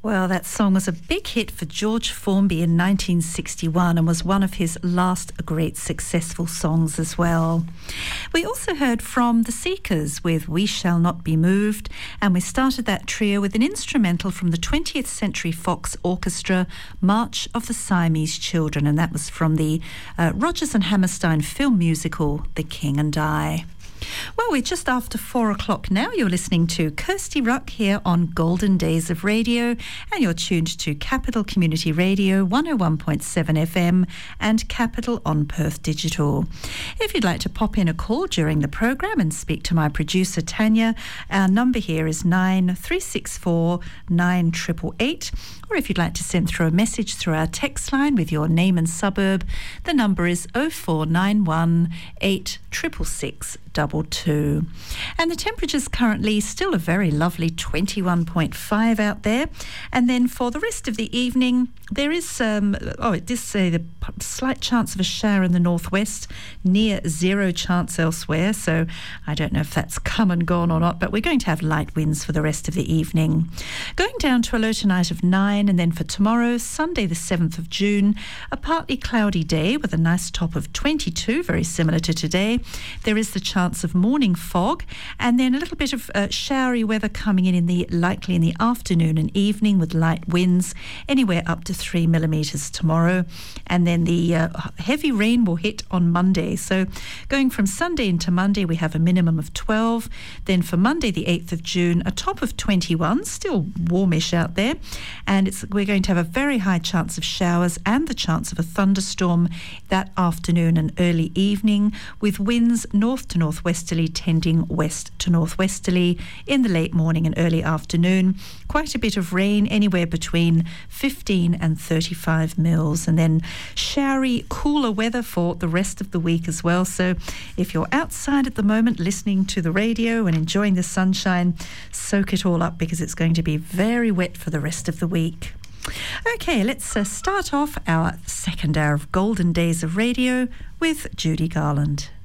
Well, that song was a big hit for George Formby in 1961 and was one of his last great successful songs as well. We also heard from The Seekers with We Shall Not Be Moved, and we started that trio with an instrumental from the 20th Century Fox Orchestra, March of the Siamese Children, and that was from the Rodgers and Hammerstein film musical, The King and I. Well, we're just after 4 o'clock now. You're listening to Kirsty Ruck here on Golden Days of Radio, and you're tuned to Capital Community Radio 101.7 FM and Capital on Perth Digital. If you'd like to pop in a call during the program and speak to my producer Tanya, our number here is 9364 9888. Or if you'd like to send through a message through our text line with your name and suburb, the number is 0491 866 22. And the temperature's currently still a very lovely 21.5 out there. And then for the rest of the evening, there is it does say the slight chance of a shower in the northwest, near zero chance elsewhere. So I don't know if that's come and gone or not, but we're going to have light winds for the rest of the evening. Going down to a low tonight of 9, and then for tomorrow, Sunday the 7th of June, a partly cloudy day with a nice top of 22, very similar to today. There is the chance of morning fog, and then a little bit of showery weather coming in likely in the afternoon and evening with light winds, anywhere up to 3 millimetres tomorrow. And then the heavy rain will hit on Monday. So going from Sunday into Monday, we have a minimum of 12. Then for Monday, the 8th of June, a top of 21, still warmish out there. And we're going to have a very high chance of showers and the chance of a thunderstorm that afternoon and early evening, with winds north to northwesterly tending west to northwesterly in the late morning and early afternoon. Quite a bit of rain, anywhere between 15 and 35 mils, and then showery, cooler weather for the rest of the week as well. So if you're outside at the moment listening to the radio and enjoying the sunshine, soak it all up because it's going to be very wet for the rest of the week. Okay, let's start off our second hour of Golden Days of Radio with Judy Garland.